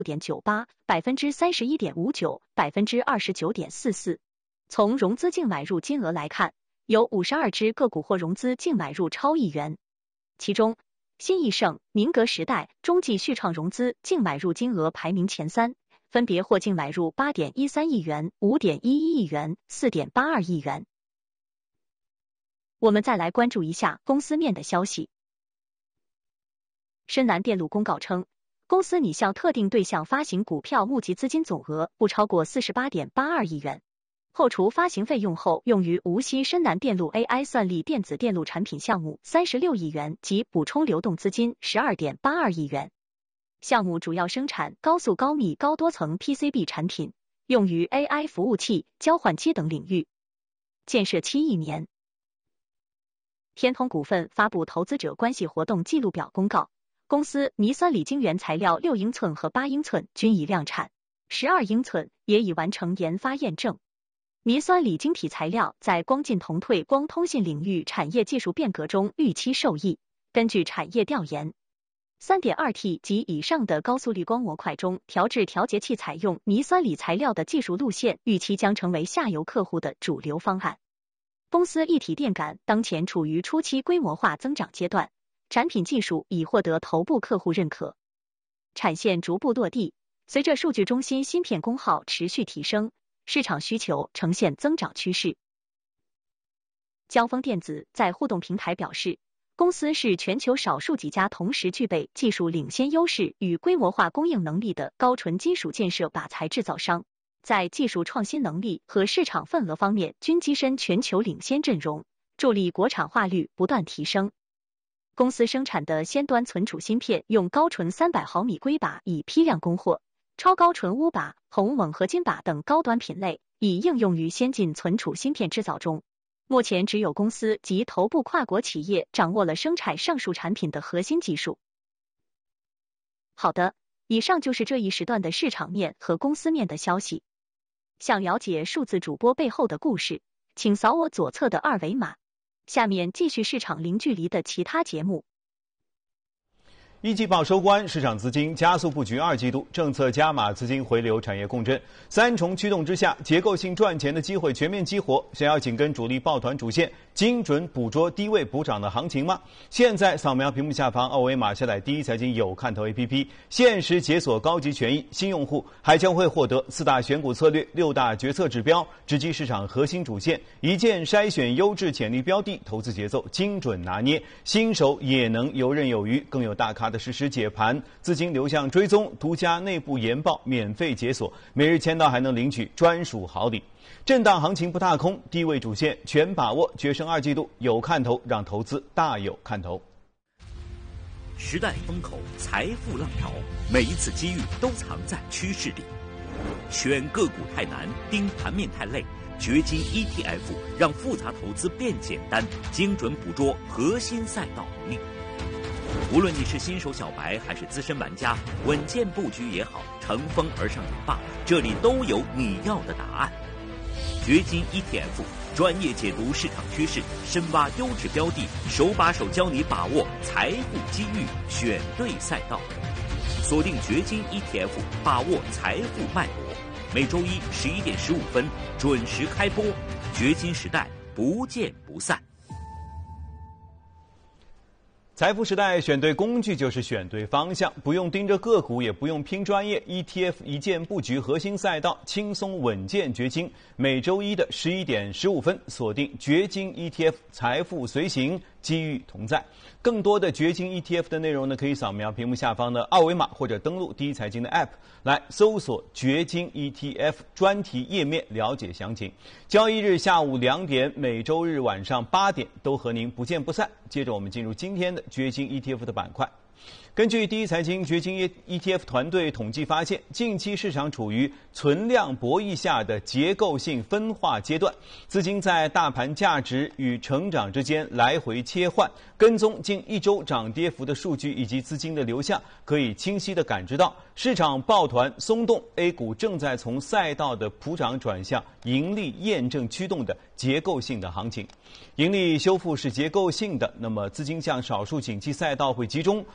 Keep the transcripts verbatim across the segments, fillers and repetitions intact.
点九八，百分之三十一点五九，百分之二十九点四四。从融资净买入金额来看，有五十二只个股获融资净买入超亿元，其中新易盛、明格时代、中继续创融资净买入金额排名前三，分别获净买入 八点一三亿元、五点一一亿元、四点八二亿元。我们再来关注一下公司面的消息。深南电路公告称，公司拟向特定对象发行股票募集资金总额不超过 四十八点八二亿元，扣除发行费用后用于无锡深南电路 A I 算力电子电路产品项目三十六亿元及补充流动资金 十二点八二亿元。项目主要生产高速高密高多层 P C B 产品，用于 A I 服务器、交换机等领域。建设期一年。天通股份发布投资者关系活动记录表公告，公司醚酸锂晶圆材料六英寸和八英寸均已量产，十二英寸也已完成研发验证。醚酸锂晶体材料在光进同退光通信领域产业技术变革中预期受益。根据产业调研， 三点二 T 及以上的高速滤光模块中调制调节器采用醚酸锂材料的技术路线，预期将成为下游客户的主流方案。公司一体电感当前处于初期规模化增长阶段，产品技术已获得头部客户认可，产线逐步落地。随着数据中心芯片功耗持续提升，市场需求呈现增长趋势。交锋电子在互动平台表示，公司是全球少数几家同时具备技术领先优势与规模化供应能力的高纯金属建设靶材制造商，在技术创新能力和市场份额方面均跻身全球领先阵容，助力国产化率不断提升。公司生产的先端存储芯片用高纯三百毫米硅靶已批量供货，超高纯钨靶、红锰合金靶等高端品类已应用于先进存储芯片制造中。目前只有公司及头部跨国企业掌握了生产上述产品的核心技术。好的，以上就是这一时段的市场面和公司面的消息。想了解数字主播背后的故事，请扫我左侧的二维码。下面继续市场零距离的其他节目。 一季报收官，市场资金加速布局二季度，政策加码资金回流，产业共振，三重驱动之下，结构性赚钱的机会全面激活。想要紧跟主力抱团主线，精准捕捉低位补涨的行情吗？现在扫描屏幕下方二维码，下载第一财经有看头 A P P， 限时解锁高级权益，新用户还将会获得四大选股策略、六大决策指标，直击市场核心主线，一键筛选优质潜力标的，投资节奏精准拿捏，新手也能游刃有余，更有大咖的实时解盘、资金流向追踪、独家内部研报免费解锁，每日签到还能领取专属好礼。震荡行情不踏空，低位主线全把握，决胜二季度有看头，让投资大有看头。 时代风口，财富浪潮，每一次机遇都藏在趋势里。选个股太难，盯盘面太累，掘金 E T F 让复杂投资变简单，精准捕捉核心赛道能力。无论你是新手小白还是资深玩家，稳健布局也好，乘风而上也罢，这里都有你要的答案。掘金 E T F 专业解读市场趋势，深挖优质标的，手把手教你把握财富机遇，选对赛道。锁定掘金 E T F， 把握财富脉搏。每周一十一点十五分准时开播，掘金时代不见不散。 财富时代选对工具就是选对方向，不用盯着个股，也不用拼专业 ，E T F 一键布局核心赛道，轻松稳健掘金。每周一的十一点十五分，锁定掘金 E T F， 财富随行，机遇同在。更多的掘金 E T F 的内容呢，可以扫描屏幕下方的二维码，或者登录第一财经的 App 来搜索掘金 E T F 专题页面了解详情。交易日下午两点，每周日晚上八点都和您不见不散。接着我们进入今天的掘金 E T F 的板块。根据第一财经掘金 E T F 团队统计发现，近期市场处于存量博弈下的结构性分化阶段，资金在大盘价值与成长之间来回切换，跟踪近一周涨跌幅的数据以及资金的流向，可以清晰地感知到市场抱团松动 ，A 股正在从赛道的普涨转向盈利验证驱动的结构性的行情。盈利修复是结构性的，那么资金向少数景气赛道会集中，同一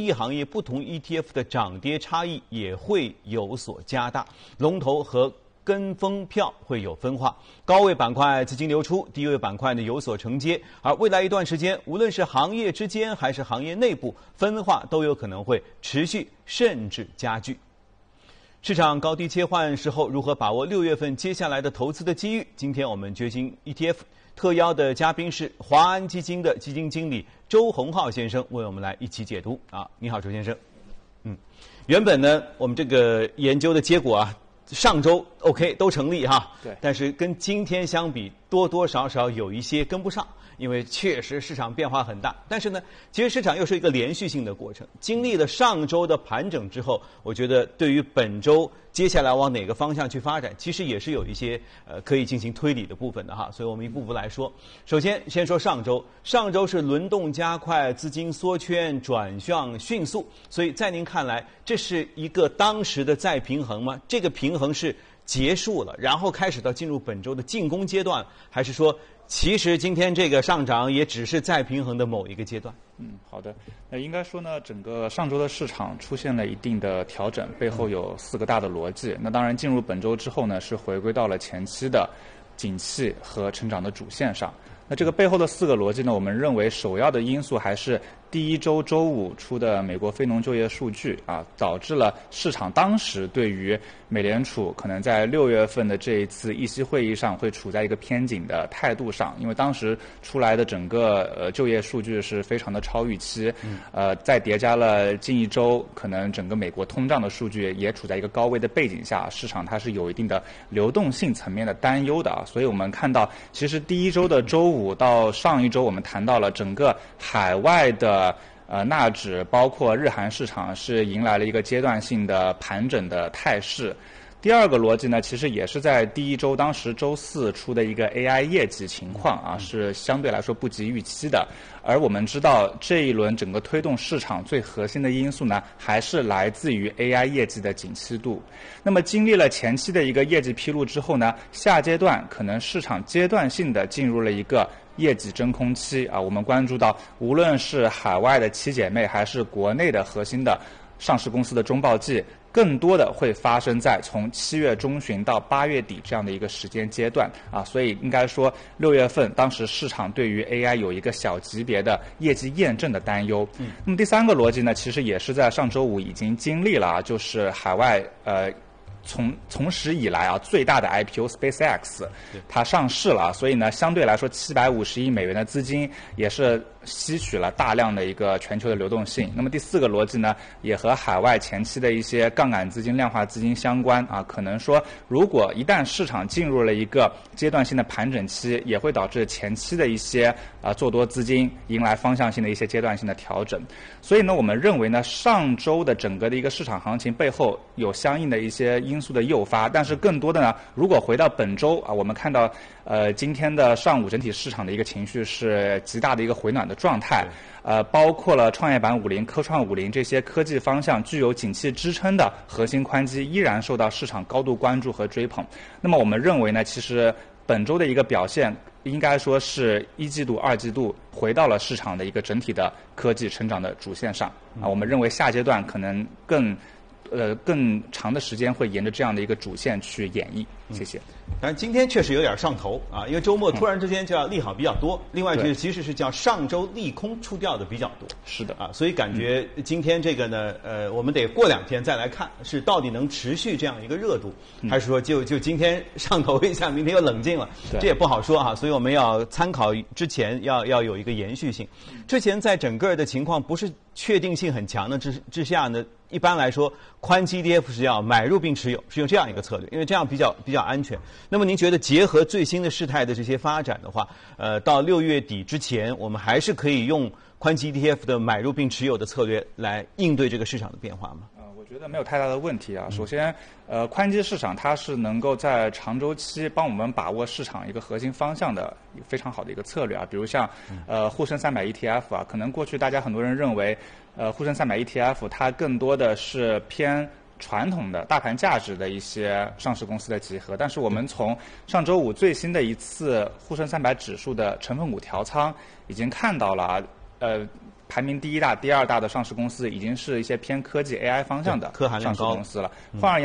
一行业不同 E T F 的涨跌差异也会有所加大，龙头和跟风票会有分化，高位板块资金流出，低位板块呢有所承接。而未来一段时间，无论是行业之间还是行业内部，分化都有可能会持续甚至加剧。市场高低切换时候，如何把握六月份接下来的投资的机遇？今天我们掘金 E T F 特邀的嘉宾是华安基金的基金经理周鸿浩先生，为我们来一起解读。啊，你好，周先生。嗯，原本呢，我们这个研究的结果啊。上周 OK 都成立哈， 对， 但是跟今天相比，多多少少有一些跟不上，因为确实市场变化很大。但是呢，其实市场又是一个连续性的过程，经历了上周的盘整之后，我觉得对于本周接下来往哪个方向去发展，其实也是有一些呃可以进行推理的部分的哈。所以我们一步步来说。首先，先说上周，上周是轮动加快，资金缩圈转向迅速，所以在您看来，这是一个当时的再平衡吗？这个平衡是结束了，然后开始到进入本周的进攻阶段，还是说其实今天这个上涨也只是再平衡的某一个阶段？ 嗯，好的。那应该说呢，整个上周的市场出现了一定的调整，背后有四个大的逻辑。那当然进入本周之后呢，是回归到了前期的景气和成长的主线上。那这个背后的四个逻辑呢，我们认为首要的因素还是第一周周五出的美国非农就业数据啊，导致了市场当时对于美联储可能在六月份的这一次议息会议上会处在一个偏紧的态度上，因为当时出来的整个呃就业数据是非常的超预期，呃，再叠加了近一周可能整个美国通胀的数据也处在一个高位的背景下，市场它是有一定的流动性层面的担忧的啊，所以我们看到其实第一周的周五到上一周我们谈到了整个海外的呃，纳指包括日韩市场是迎来了一个阶段性的盘整的态势。第二个逻辑呢，其实也是在第一周，当时周四出的一个 A I 业绩情况啊，是相对来说不及预期的。而我们知道，这一轮整个推动市场最核心的因素呢，还是来自于 A I 业绩的景气度。那么经历了前期的一个业绩披露之后呢，下阶段可能市场阶段性的进入了一个业绩真空期啊，我们关注到，无论是海外的七姐妹，还是国内的核心的上市公司的中报季，更多的会发生在从七月中旬到八月底这样的一个时间阶段啊，所以应该说六月份当时市场对于 A I 有一个小级别的业绩验证的担忧。嗯，那么第三个逻辑呢，其实也是在上周五已经经历了啊，就是海外呃。从从始以来啊，最大的 I P O SpaceX 它上市了，所以呢，相对来说七百五十亿美元的资金也是吸取了大量的一个全球的流动性。那么第四个逻辑呢，也和海外前期的一些杠杆资金、量化资金相关啊。可能说，如果一旦市场进入了一个阶段性的盘整期，也会导致前期的一些啊做多资金迎来方向性的一些阶段性的调整。所以呢，我们认为呢，上周的整个的一个市场行情背后有相应的一些因素的诱发，但是更多的呢，如果回到本周啊，我们看到呃今天的上午整体市场的一个情绪是极大的一个回暖的状态，呃，包括了创业板五零、科创五零这些科技方向具有景气支撑的核心宽基依然受到市场高度关注和追捧。那么我们认为呢，其实本周的一个表现应该说是一季度、二季度回到了市场的一个整体的科技成长的主线上啊。我们认为下阶段可能更呃更长的时间会沿着这样的一个主线去演绎。谢谢。 但是今天确实有点上头啊，因为周末突然之间叫利好比较多，另外就是其实是叫上周利空出掉的比较多。 是的啊，所以感觉今天这个呢，呃，我们得过两天再来看，是到底能持续这样一个热度，还是说就就今天上头一下，明天又冷静了，这也不好说啊。所以我们要参考之前要要有一个延续性。之前在整个的情况不是确定性很强的之之下呢，一般来说宽基 E T F 是要买入并持有，是用这样一个策略，因为这样比较比较安全。那么您觉得结合最新的事态的这些发展的话，呃，到六月底之前，我们还是可以用宽基 E T F 的买入并持有的策略来应对这个市场的变化吗？ 呃，我觉得没有太大的问题啊。首先，呃，宽基市场它是能够在长周期帮我们把握市场一个核心方向的一个非常好的一个策略啊。比如像呃沪深三百 E T F 啊，可能过去大家很多人认为，呃沪深三百 E T F 它更多的是偏传统的大盘价值的一些上市公司的集合，但是我们从上周五最新的一次沪深三百指数的成分股调仓已经看到了，呃， 排名第一大、第二大的上市公司，已经是一些偏科技 A I 方向的科含量高上市公司了。换而言